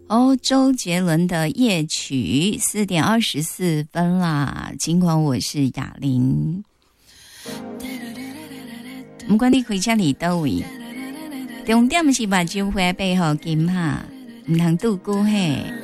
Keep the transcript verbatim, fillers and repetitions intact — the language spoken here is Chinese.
哦，周杰伦的夜曲，四点二十四分啦。尽管我是哑铃，不管你开车里到位，重点是把酒杯背后金哈，唔通度过嘿。